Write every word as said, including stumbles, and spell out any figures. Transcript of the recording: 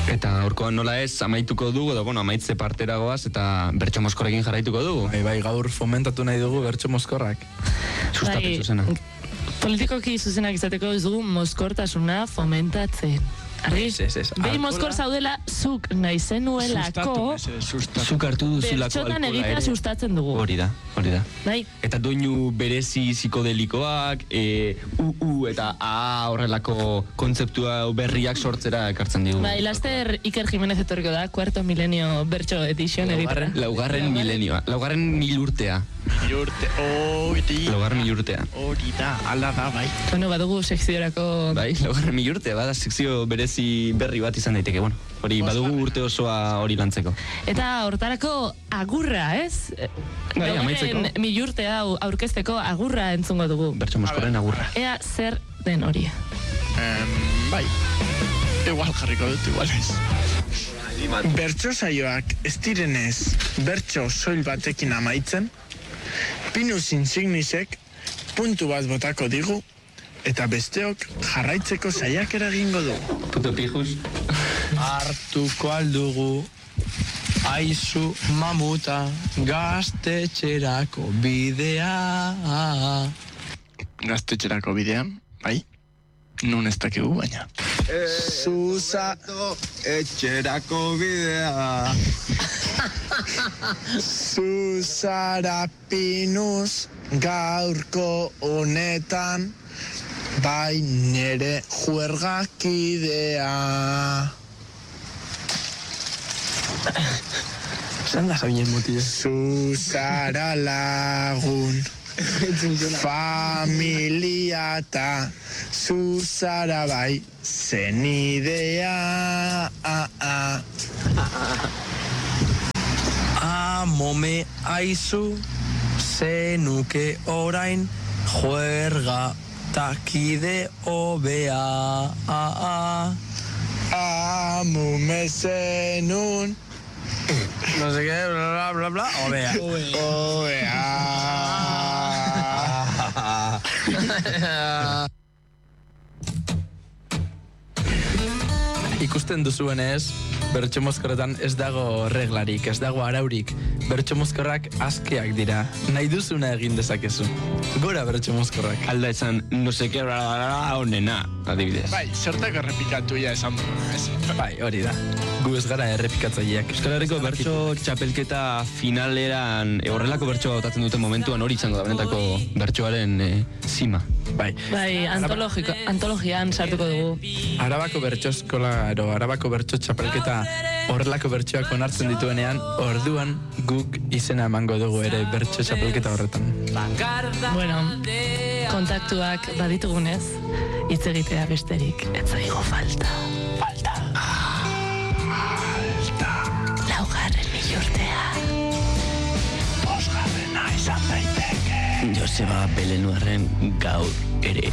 Eta aurkoan nola ez, amaituko dugu, edo, bueno, amaitze parteragoaz, eta bertso mozkorrekin jarraituko dugu. Bai, bai, gaur fomentatu nahi dugu bertso mozkorrak. Sustapen zuzena. Politikoki zuzenak izateko ez dugu mozkortasuna fomentatzen. Argi? Ez, ez, ez. Behi mozkor zaudela, zuk nahi zenuelako, zuk hartu duzulako bertxotan alkohola egitea ere. sustatzen dugu. Hori da, hori da. Bai? Eta doinu berezi psikodelikoak, e, u, u eta a horrelako kontzeptua berriak sortzera ekartzen digu. Bai, laster Iker Jimenez etorriko da, kuarto milenio bertso edition egitera. Laugarren milenioa, laugarren mil urtea. Mil urte, hori. Laugarren mil urtea. Hori da, ala da, bai. Bueno, badugu sekziorako... Bai, laugarren mil urtea, bada sekzio berezi berri bat izan daiteke, bueno. Hori, badugu urte osoa hori lantzeko. Eta hortarako agurra, ez? Bai, amaitzeko. Mil urtea aurkezteko agurra entzungo dugu. Bertso mozkorren agurra. Ea zer den hori. Um, bai, igual jarriko dut, igual ez. Bertso saioak ez direnez bertso soil batekin amaitzen, Pinus Insignisek puntu bat botako digu, eta besteok jarraitzeko saiakera egingo dugu. Puto pijus. Hartuko aldugu, aizu mamuta, gaztetxerako bidea. Gaztetxerako bidean, bai? Nun ez dakigu baina. Zuza etxerako bidea. Zuzara Pinus gaurko honetan, bai nere juergakidea. Zan da zabinen mutile. Zuzara lagun, familia eta zuzara bai zenidea. Amome aizu, zenuke orain, juerga takide obea. Amume zenun, No sé qué, bla, bla, bla, bla, obea. oea. Ikusten duzuenez, bertso mozkorretan ez dago reglarik, ez dago araurik. Bertso mozkorrak askeak dira. Nahi duzuna egin dezakezu. Gora bertso mozkorrak. Alda esan, no se que honena, adibidez. Bai, zertak errepikatu ja esan dugu, ez? Bai, hori da. Gu ez gara errepikatzaileak. Euskal Herriko bertso txapelketa finaleran e, horrelako bertsoa hautatzen duten momentuan hori izango da benetako bertsoaren e, zima. Bai. Bai, antologiko, antologian sartuko dugu. Arabako bertso eskola, ero, Arabako bertso txapelketa horrelako bertsoak onartzen dituenean, orduan guk izena emango dugu ere bertso txapelketa horretan. Bueno, kontaktuak baditugunez, hitz egitea besterik, ez zaigo falta. Falta. Falta. Laugarren milurtea. Bosgarrena izan daiteke. Joseba Belenuarren gaur ere.